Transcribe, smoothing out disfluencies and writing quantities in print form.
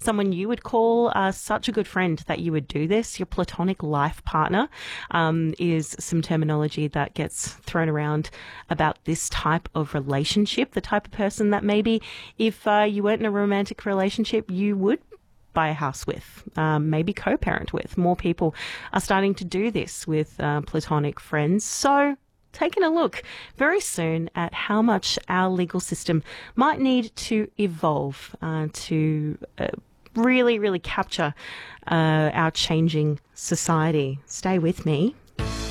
someone you would call such a good friend that you would do this. Your platonic life partner is some terminology that gets thrown around about this type of relationship, the type of person that maybe if you weren't in a romantic relationship, you would buy a house with, maybe co-parent with. More people are starting to do this with platonic friends. So taking a look very soon at how much our legal system might need to evolve to really, really capture our changing society. Stay with me.